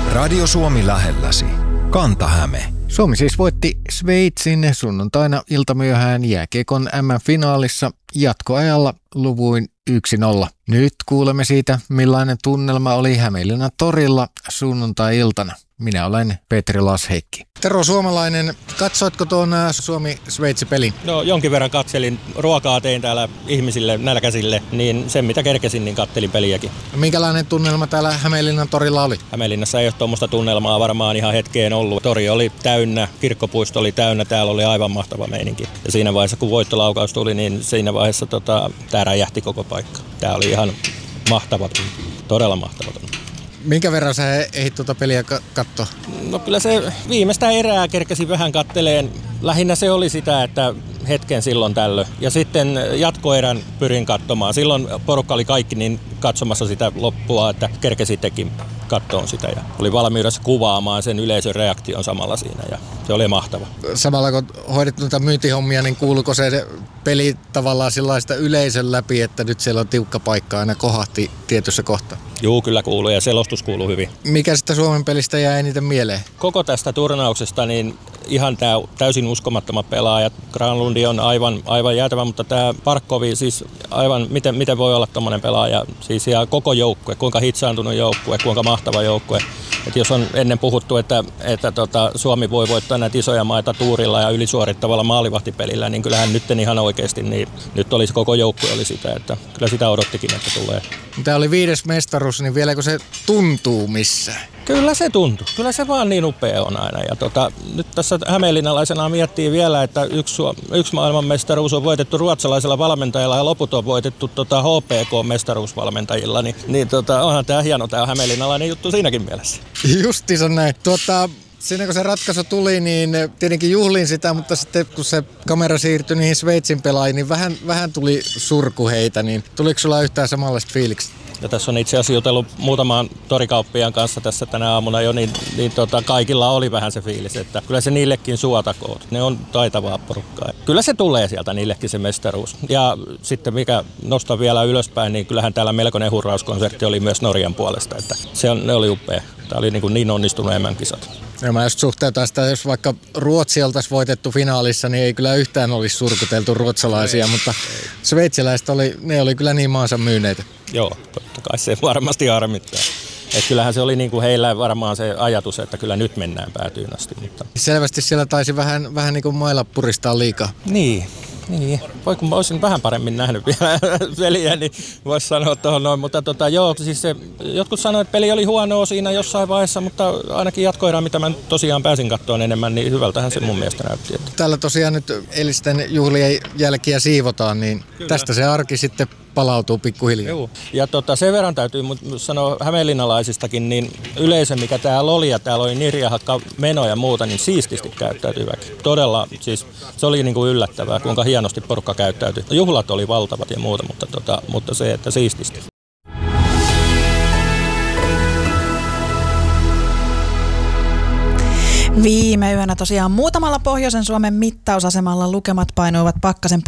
Radio Suomi lähelläsi. Kanta-Häme. Suomi siis voitti Sveitsin sunnuntaina iltamyöhään jääkiekon M-finaalissa jatkoajalla luvuin 1-0. Nyt kuulemme siitä, millainen tunnelma oli Hämeenlinnan torilla sunnuntai-iltana. Minä olen Petri Lasheikki. Tero Suomalainen, katsoitko tuon Suomi-Sveitsi-pelin? No jonkin verran katselin. Ruokaa tein täällä ihmisille, nälkäisille, niin sen mitä kerkesin, niin kattelin peliäkin. Minkälainen tunnelma täällä Hämeenlinnan torilla oli? Hämeenlinnassa ei ole tuommoista tunnelmaa varmaan ihan hetkeen ollut. Tori oli täynnä, kirkkopuisto oli täynnä, täällä oli aivan mahtava meininki. Ja siinä vaiheessa, kun voittolaukaus tuli, niin siinä vaiheessa tää räjähti koko paikka. Tää oli ihan mahtava tunne, todella mahtava tunne. Minkä verran sä ehdit tuota peliä katsoa? No kyllä se viimeistä erää kerkesin vähän katteleen. Lähinnä se oli sitä, että hetken silloin tällöin. Ja sitten jatkoerän pyrin katsomaan. Silloin porukka oli kaikki niin katsomassa sitä loppua, että kerkesi tekin katsomaan sitä. Ja oli valmiudessa kuvaamaan sen yleisön reaktion samalla siinä. Ja se oli mahtava. Samalla kun hoidit noita myyntihommia, niin kuuluuko se peli tavallaan sellaista yleisön läpi, että nyt siellä on tiukka paikka aina kohahti tietyssä kohtaa? Juu, kyllä kuuluu ja selostus kuuluu hyvin. Mikä sitä Suomen pelistä jää eniten mieleen? Koko tästä turnauksesta niin ihan täysin uskomattomat pelaajat. Granlundi on aivan jäätävä, mutta tämä Parkkovi siis aivan, miten voi olla tommonen pelaaja. Siis ja koko joukkue, kuinka hitsaantunut joukkue, kuinka mahtava joukkue. Et jos on ennen puhuttu, että Suomi voi voittaa näitä isoja maita tuurilla ja ylisuorittavalla maalivahtipelillä, niin kyllähän nyt ihan oikeasti, niin nyt olisi koko joukkue oli sitä, että kyllä sitä odottikin, että tulee. Tämä oli 5. mestaruus, niin vieläkö se tuntuu missään? Kyllä se tuntuu. Kyllä se vaan niin upea on aina. Ja nyt tässä hämeenlinnalaisena miettii vielä, että yksi maailmanmestaruus on voitettu ruotsalaisella valmentajalla ja loput on voitettu HPK-mestaruusvalmentajilla. Onhan tämä hieno, tämä hämeenlinnalainen juttu siinäkin mielessä. Justiinsa näin. Siinä kun se ratkaisu tuli, niin tietenkin juhlin sitä, mutta sitten kun se kamera siirtyi niihin Sveitsin pelaajiin, niin vähän tuli surkuheitä. Niin tuliko sulla yhtään samanlaista fiiliksi? Ja tässä on itse asiassa jutellut muutamaan torikauppiaan kanssa tässä tänä aamuna jo, niin kaikilla oli vähän se fiilis, että kyllä se niillekin suotakoot. Ne on taitavaa porukkaa. Kyllä se tulee sieltä niillekin se mestaruus. Ja sitten mikä nostaa vielä ylöspäin, niin kyllähän täällä melkoinen hurrauskonsertti oli myös Norjan puolesta. Että ne oli upea. Tämä oli niin onnistunut MM-kisat. Ja mä just suhteutan sitä, jos vaikka Ruotsi oltaisiin voitettu finaalissa, niin ei kyllä yhtään olisi surkuteltu ruotsalaisia, mutta sveitsiläiset oli kyllä niin maansa myyneitä. Joo, totta kai se varmasti harmittaa. Et kyllähän se oli niin kuin heillä varmaan se ajatus, että kyllä nyt mennään päätyyn asti. Mutta selvästi siellä taisi vähän niin kuin mailla puristaa liikaa. Niin. Kun mä olisin vähän paremmin nähnyt vielä peliä, niin voisi sanoa tuohon noin. Mutta siis jotkut sanoivat, että peli oli huonoa siinä jossain vaiheessa, mutta ainakin jatkoerään, mitä mä tosiaan pääsin katsomaan enemmän, niin hyvältähän se mun mielestä näytti. Täällä tosiaan nyt eilisten juhlien jälkiä siivotaan, niin kyllä. Tästä se arki sitten palautuu pikkuhiljaa. Joo. Ja sen verran täytyy sanoa hämeenlinnalaisistakin, niin yleisö mikä täällä oli, ja täällä oli nirjahakka meno ja muuta, niin siististi käyttäytyväkin. Todella, siis se oli niin kuin yllättävää, kuinka hienosti porukka käyttäytyi. Juhlat oli valtavat ja muuta, mutta se, että siististi. Viime yönä tosiaan muutamalla pohjoisen Suomen mittausasemalla lukemat painuivat pakkasen